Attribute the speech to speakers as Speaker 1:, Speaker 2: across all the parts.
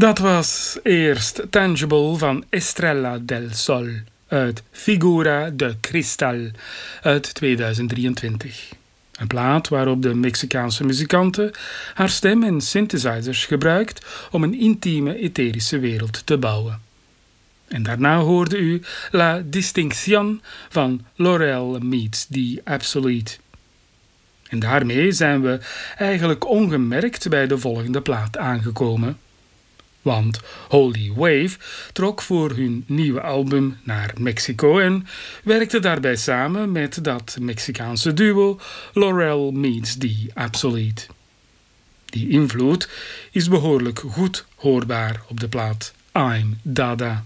Speaker 1: Dat was eerst Tangible van Estrella del Sol uit Figura de Cristal uit 2023. Een plaat waarop de Mexicaanse muzikante haar stem en synthesizers gebruikt om een intieme etherische wereld te bouwen. En daarna hoorde u La Distinction van Laurel Meets the Absolute. En daarmee zijn we eigenlijk ongemerkt bij de volgende plaat aangekomen. Want Holy Wave trok voor hun nieuwe album naar Mexico en werkte daarbij samen met dat Mexicaanse duo Laurel Meets the Absolute. Die invloed is behoorlijk goed hoorbaar op de plaat I'm Dada.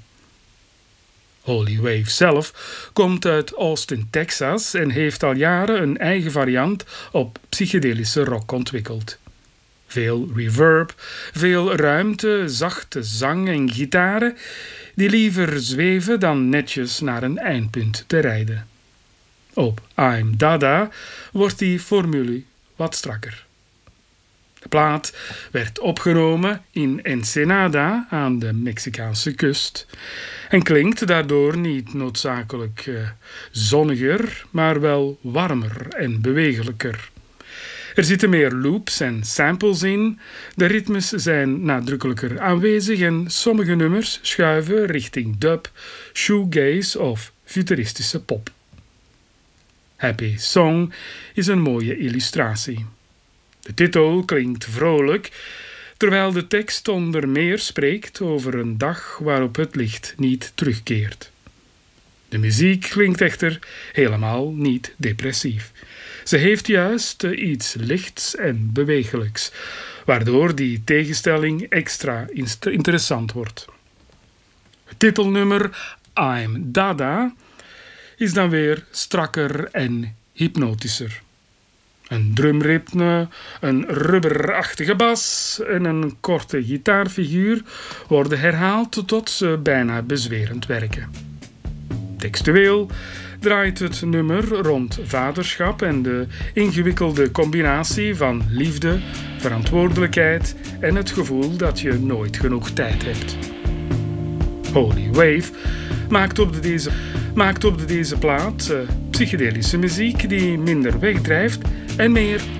Speaker 1: Holy Wave zelf komt uit Austin, Texas en heeft al jaren een eigen variant op psychedelische rock ontwikkeld. Veel reverb, veel ruimte, zachte zang en gitaren die liever zweven dan netjes naar een eindpunt te rijden. Op I'm Dada wordt die formule wat strakker. De plaat werd opgenomen in Ensenada aan de Mexicaanse kust en klinkt daardoor niet noodzakelijk zonniger, maar wel warmer en bewegelijker. Er zitten meer loops en samples in, de ritmes zijn nadrukkelijker aanwezig en sommige nummers schuiven richting dub, shoegaze of futuristische pop. Happy Song is een mooie illustratie. De titel klinkt vrolijk, terwijl de tekst onder meer spreekt over een dag waarop het licht niet terugkeert. De muziek klinkt echter helemaal niet depressief. Ze heeft juist iets lichts en bewegelijks, waardoor die tegenstelling extra interessant wordt. Het titelnummer I'm Dada is dan weer strakker en hypnotischer. Een drumritme, een rubberachtige bas en een korte gitaarfiguur worden herhaald tot ze bijna bezwerend werken. Textueel draait het nummer rond vaderschap en de ingewikkelde combinatie van liefde, verantwoordelijkheid en het gevoel dat je nooit genoeg tijd hebt. Holy Wave maakt op deze plaat psychedelische muziek die minder wegdrijft en meer